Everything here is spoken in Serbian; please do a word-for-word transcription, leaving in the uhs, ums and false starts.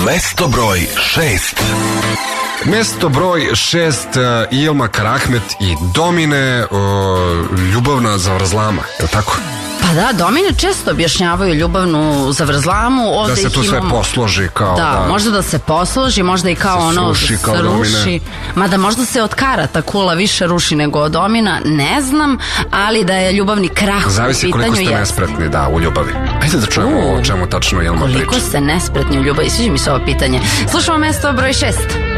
Mesto broj šest. Mesto broj šest, Ilma Karahmet i Domine, uh, ljubavna zavrzlama, je li tako? Pa da, Domine često objašnjavaju ljubavnu zavrzlamu. Da se tu sve imamo... posloži kao da, da... možda da se posloži, možda i kao ono ruši, kao ruši. Mada možda se od karata kula više ruši nego od domina, ne znam, ali da je ljubavni krah zavisi u pitanju. Zavisi koliko ste nespretni, da, u ljubavi. Ajde da čujemo o čemu tačno Ilma priča. Koliko ste nespretni u ljubavi, sviđa mi se ovo pitanje. Slušamo mesto broj šest.